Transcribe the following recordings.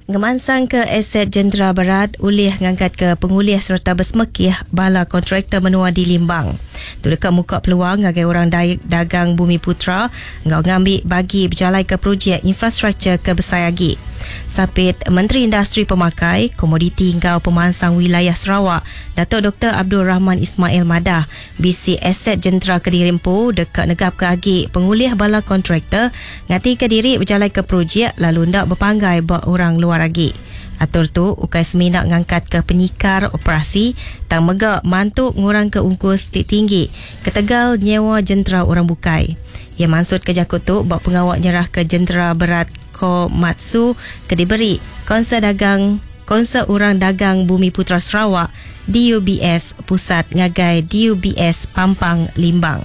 Ngemansang ke aset jentera berat ulih ngangkat ke pengulih serta bersemekih bala kontraktor menua di Limbang. Tu dekat muka peluang ngagai orang dagang Bumi Putra ngau ngambil bagi berjalai ke projek infrastruktur ke Besayagi. Sapit Menteri Industri Pemakai, Komoditi ngau Pemansang Wilayah Sarawak, Datuk Dr. Abdul Rahman Ismail Madah, bisi aset jentera Kediri Empu dekat negap ke agi pengulih bala kontraktor ngati Kediri berjalai ke projek lalu ndak berpanggai buat orang luar lagi. Atur tu ukai seminak ngangkat ke penyikar operasi tang megak mantuk ngurang ke ungkus tinggi ketegal nyewa jentera orang bukai. Ia maksud ke jakut tu buat pengawak nyerah ke jentera berat Komatsu ke diberi konser orang dagang Bumi Putra Sarawak DUBS Pusat ngagai DUBS Pampang Limbang.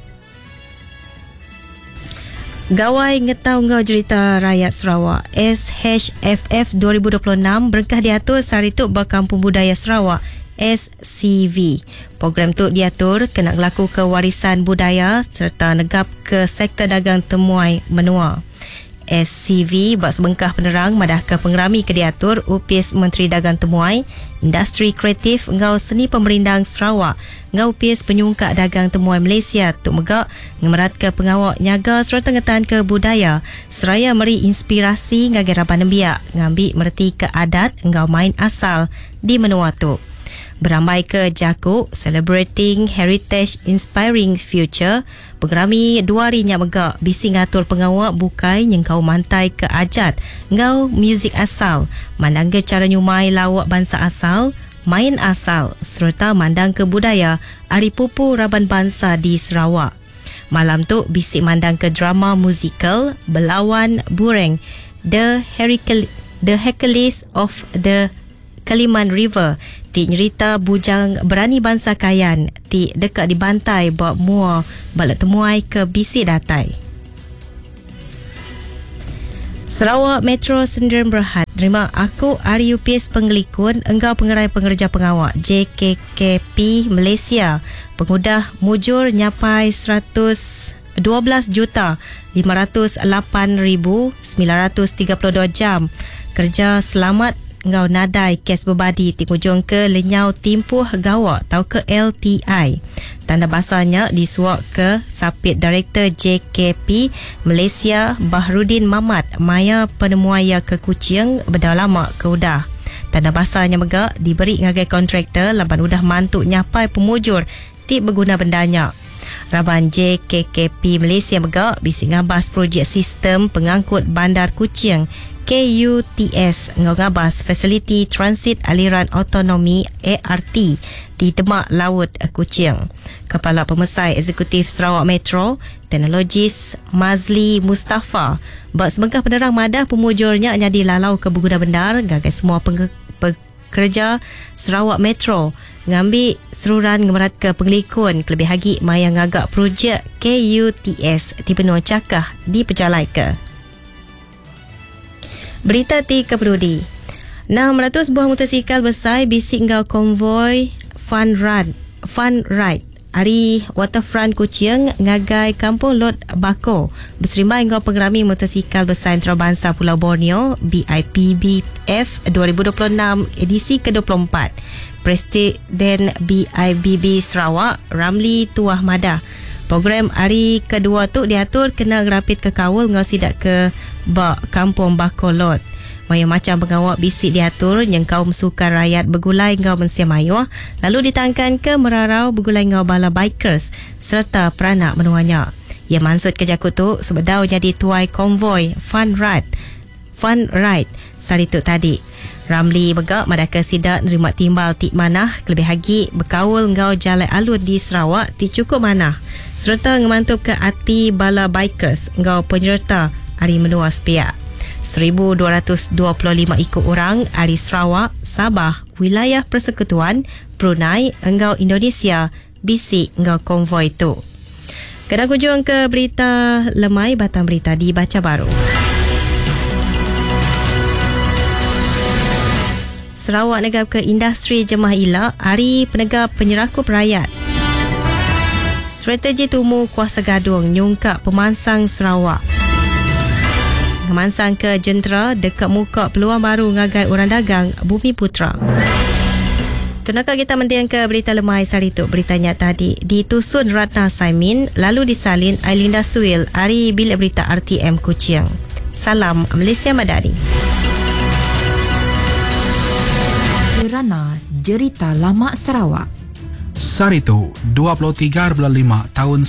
Gawai ngetau ngau cerita rakyat Sarawak SHFF 2026 berkah diatur Sarituk Berkampung Budaya Sarawak SCV. Program tu diatur kena berlaku ke warisan budaya serta negap ke sektor dagang temuai menua. SCV bak sebengkah penerang madah ke pengerami ke diatur UPIS Menteri Dagang Temuai, Industri Kreatif ngau Seni Pemerindang Sarawak, ngau UPIS Penyungkak Dagang Temuai Malaysia tuk megak ngemerat ke pengawak nyaga serta ngetan ke budaya seraya meri inspirasi ngagai raban nembiak ngambil mereti ke adat ngau main asal di menua tu. Beramai ke Jakuk Celebrating Heritage Inspiring Future, pengerami 2 hari nyak megak bisi ngatur pengawak bukai nyengkau mantai ke ajat ngau muzik asal, mandang ke cara nyumai lawak bangsa asal, main asal serta mandang ke budaya Hari Pupu Raban Bangsa di Sarawak. Malam tu bisi mandang ke drama musikal Belawan Bureng The Hercules of the Kaliman River ti nyerita bujang berani bangsa Kayan ti dekat di bantai buat mua balik temuai ke bisi datai. Sarawak Metro Sendirian Berhad terima aku RUPS Penggelikun enggau pengerai pengerja pengawak JKKP Malaysia pengudah mujur nyapai 112,508,932 jam kerja selamat ngau nadai kes berbadi tingujung ke lenyau timpuh gawak tau ke LTI. Tanda basahnya disuak ke sapit Direktur JKP Malaysia Bahrudin Mamat maya penemuaya ke Kuching berdau lama ke udah. Tanda basahnya megak diberi ngagai kontraktor laban udah mantuk nyapai pemujur ti berguna bendanya. Raban JKKP Malaysia megak bisi ngabas projek sistem pengangkut bandar Kuching KUTS ngau ngabas fasiliti transit aliran autonomi ART di Demak Laut Kuching. Kepala Pemesai Eksekutif Sarawak Metro Teknologis Mazli Mustafa bak sebengkah penerang madah pemujurnya jadi lalau ke berguna bendar gagai semua pekerja Sarawak Metro ngambil seruran ngemerat ke penglikun kelebih hagi maya ngagak projek KUTS di benua cakah di pejalai ke. Berita ti keperudi 600 buah motosikal besar bisik ngau konvoi fun ride Ari Waterfront Kuching ngagai Kampung Lot Bako berserimbai ngau pengerami motosikal besar antarabangsa Pulau Borneo BIPBF 2026 edisi ke-24. Presiden BIBB Sarawak Ramli Tuah Madah. Program hari kedua tu diatur kena rapid ke kawul ngau sidak ke bak Kampung Bako Lot. Maya macam pengawak bisik diatur nyengkau mesukan rakyat bergulai ngau mensia mayuah lalu ditangkan ke merarau bergulai ngau bala bikers serta peranak menuanya. Ia maksud ke jakut tu sebedau jadi tuai konvoi fun ride sarituk tadi. Ramli begak madaka sidak nerima timbal tik manah kelebih hagi berkawul ngau jalan alun di Sarawak ti cukup manah serta ngemantup ke hati bala bikers ngau penyerta hari menua sepiak. 1,225 ikut orang dari Sarawak, Sabah, wilayah persekutuan, Brunei, engau Indonesia, bisik engau konvoi tu. Kena kunjung ke berita lemai batang berita dibaca baru. Sarawak negap ke industri jemaah ilak, hari penegap penyerakup rakyat. Strategi tumu kuasa gadung nyungkak pemansang Sarawak. Ngemansang ke jentera dekat muka peluang baru ngagai orang dagang Bumi Putra. Tunakah kita mentiang ke berita lemah hari itu. Beritanya tadi, ditusun Ratna Saimin lalu disalin Ailinda Suil hari bilik berita RTM Kuching. Salam Malaysia Madani. Kerana Jerita Lama Sarawak. Sarito, 23/5 tahun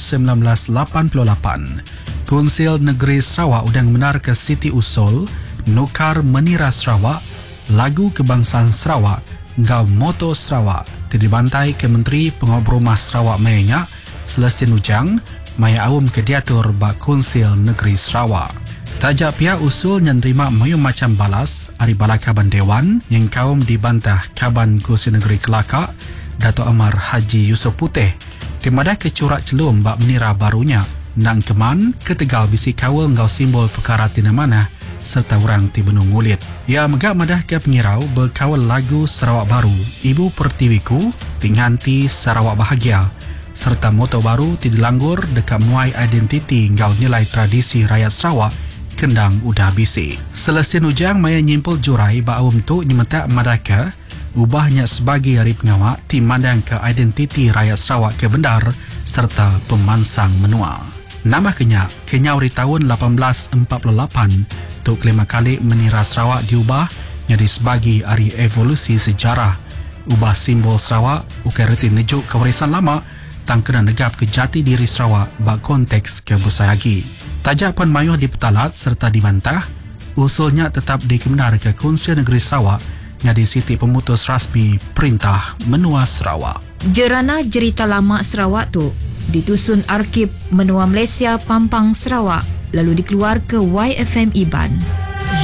1988, Konsil Negeri Sarawak udang menar ke Siti Usul, nukar menira Sarawak, lagu kebangsaan Sarawak, ngau moto Sarawak, dibantai ke Menteri Pengobromah Sarawak Mayanya, Celestin Ujang, maya awam ke diatur bak Konsil Negeri Sarawak. Tajak pihak usul yang terima mayu macam balas hari bala Kaban Dewan yang kaum dibantah Kaban Konsil Negeri Kelakar, Dato' Amar Haji Yusof Putih, kemadah kecurak celum bak menira barunya, nang keman ketegal bisi kawal ngau simbol perkara tina mana serta orang ti Benung Ngulit. Ia megak madah ke pengirau berkawal lagu Sarawak Baru, Ibu Pertiwiku, Tinghanti Sarawak Bahagia, serta moto baru ti dilanggur dekat muai identiti ngau nilai tradisi rakyat Sarawak kendang udah bisi. Celestin Ujang maya nyimpul jurai bak awam tu nyemetak madaka ubahnya sebagai hari pengawak ti mandang ke identiti rakyat Sarawak ke bendar serta pemansang menua. Nama kenyau di tahun 1848 tu kelima kali menira Sarawak diubah jadi sebagai hari evolusi sejarah. Ubah simbol Sarawak ukai reti nejuk kewarisan lama tang kena negap ke jati diri Sarawak bak konteks kebusayagi. Tajak pun mayuh dipetalat serta dibantah, usulnya tetap dikebenar ke Konsil Negeri Sarawak jadi siti pemutus rasmi Perintah Menua Sarawak. Jerana Jerita Lama Sarawak tu ditusun Arkib Menua Malaysia Pampang Sarawak lalu dikeluar ke YFM Iban.